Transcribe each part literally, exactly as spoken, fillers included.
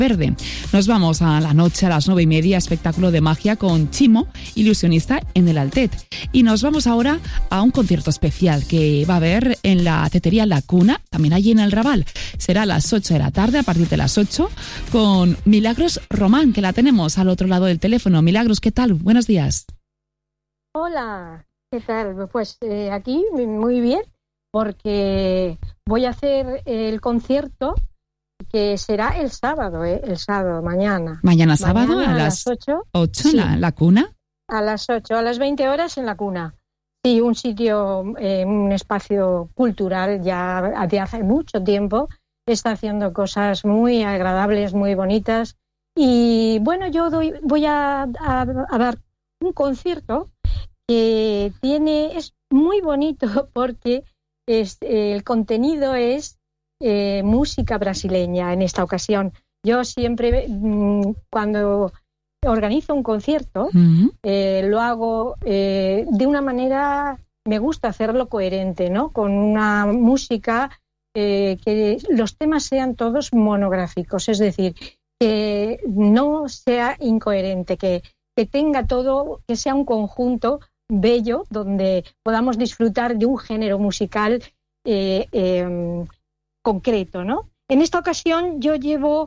Verde. Nos vamos a la noche a las nueve y media, espectáculo de magia con Chimo, ilusionista en el Altet. Y nos vamos ahora a un concierto especial que va a haber en la tetería La Cuna, también allí en el Raval. Será a las ocho de la tarde, a partir de las ocho, con Milagros Román, que la tenemos al otro lado del teléfono. Milagros, ¿qué tal? Buenos días. Hola, ¿qué tal? Pues eh, aquí muy bien, porque voy a hacer el concierto que será el sábado, ¿eh? El sábado, mañana. Mañana sábado mañana a, a las ocho. ocho Sí, en la, la Cuna. A las ocho, a las veinte horas en La Cuna. Sí, un sitio, eh, un espacio cultural ya de hace mucho tiempo. Está haciendo cosas muy agradables, muy bonitas. Y bueno, yo doy, voy a, a, a dar un concierto que tiene, es muy bonito porque es, eh, el contenido es Eh, música brasileña en esta ocasión. Yo siempre, mmm, cuando organizo un concierto, uh-huh. eh, lo hago eh, de una manera, me gusta hacerlo coherente, ¿no? Con una música eh, que los temas sean todos monográficos, es decir, que no sea incoherente, que, que tenga todo, que sea un conjunto bello donde podamos disfrutar de un género musical eh, eh, concreto, ¿no? En esta ocasión yo llevo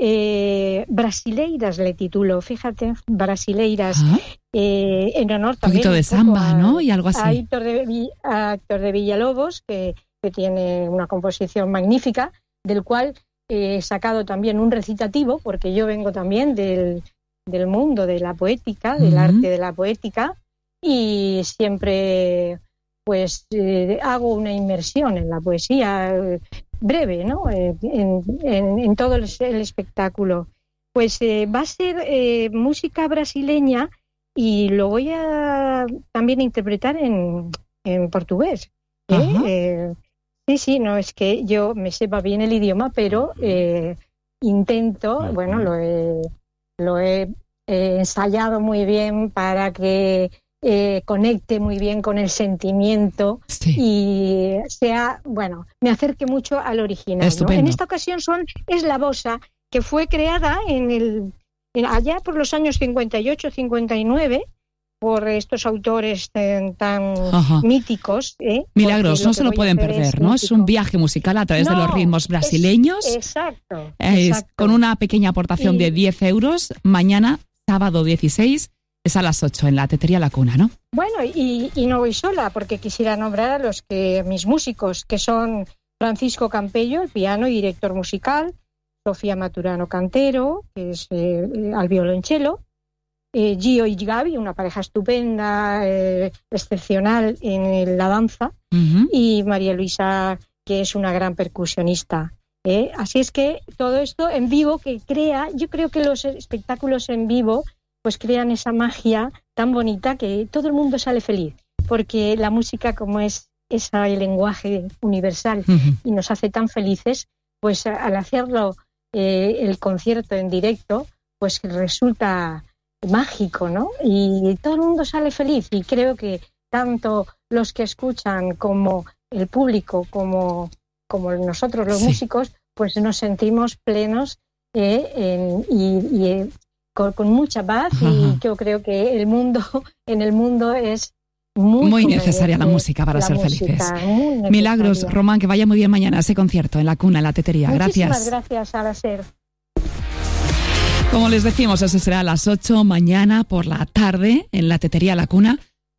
eh, Brasileiras, le titulo, fíjate, Brasileiras, uh-huh. eh, en honor también un poquito de un samba, a, ¿no? Y algo así. A Héctor de, a Héctor de Villalobos, que, que tiene una composición magnífica, del cual he sacado también un recitativo, porque yo vengo también del, del mundo de la poética, del uh-huh. arte de la poética, y siempre pues eh, hago una inmersión en la poesía eh, breve, ¿no? Eh, en, en, en todo el, el espectáculo. Pues eh, va a ser eh, música brasileña y lo voy a también interpretar en, en portugués. ¿eh? Uh-huh. Eh, sí, sí, no es que yo me sepa bien el idioma, pero eh, intento, uh-huh. bueno, lo he, lo he eh, ensayado muy bien para que Eh, conecte muy bien con el sentimiento sí. y sea, bueno, me acerque mucho al original, ¿no? En esta ocasión son, es la bossa, que fue creada en el, en, allá por los años cincuenta y ocho cincuenta y nueve por estos autores tan, tan míticos. ¿eh? Milagros, no se lo pueden perder, es ¿no? Mítico. Es un viaje musical a través no, de los ritmos brasileños. Es, exacto, es, exacto. Con una pequeña aportación y, de diez euros, mañana, sábado dieciséis, es a las ocho en la tetería La Cuna, ¿no? Bueno, y, y no voy sola, porque quisiera nombrar a los que mis músicos, que son Francisco Campello, el piano y director musical, Sofía Maturano Cantero, que es eh, al violonchelo, eh, Gio y Gaby, una pareja estupenda, eh, excepcional en la danza, uh-huh. y María Luisa, que es una gran percusionista. ¿eh? Así es que todo esto en vivo que crea, yo creo que los espectáculos en vivo pues crean esa magia tan bonita que todo el mundo sale feliz, porque la música, como es ese lenguaje universal uh-huh. y nos hace tan felices, pues al hacerlo eh, el concierto en directo, pues resulta mágico, ¿no? Y todo el mundo sale feliz, y creo que tanto los que escuchan como el público, como, como nosotros los sí. músicos, pues nos sentimos plenos eh, en, y, y eh, Con, con mucha paz. Ajá. Y yo creo que el mundo, en el mundo es muy, muy necesaria la música para ser música, felices. Milagros Román, que vaya muy bien mañana ese concierto en La Cuna, en la tetería. Muchísimas Gracias. gracias, Araser. Como les decimos, eso será a las ocho mañana por la tarde en la tetería La Cuna.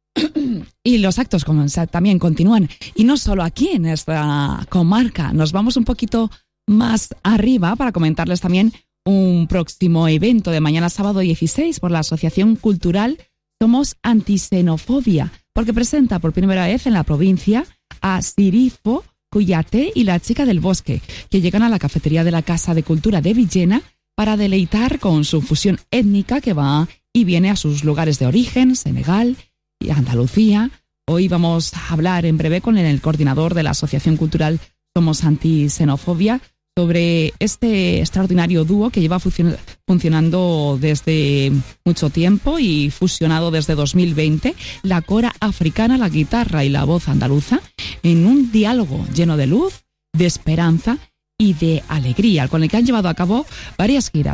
Y los actos como, también continúan. Y no solo aquí en esta comarca. Nos vamos un poquito más arriba para comentarles también un próximo evento de mañana sábado dieciséis por la Asociación Cultural Somos Antisenofobia, porque presenta por primera vez en la provincia a Sirifo, Cuyate y La Chica del Bosque, que llegan a la cafetería de la Casa de Cultura de Villena para deleitar con su fusión étnica que va y viene a sus lugares de origen, Senegal y Andalucía. Hoy vamos a hablar en breve con el coordinador de la Asociación Cultural Somos Antisenofobia sobre este extraordinario dúo que lleva funcion- funcionando desde mucho tiempo y fusionado desde dos mil veinte, la cora africana, la guitarra y la voz andaluza, en un diálogo lleno de luz, de esperanza y de alegría, con el que han llevado a cabo varias giras